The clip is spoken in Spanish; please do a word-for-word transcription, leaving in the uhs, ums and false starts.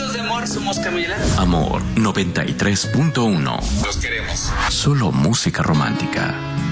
Hablemos de amor, somos Camila. Amor noventa y tres punto uno. Los queremos. Solo música romántica.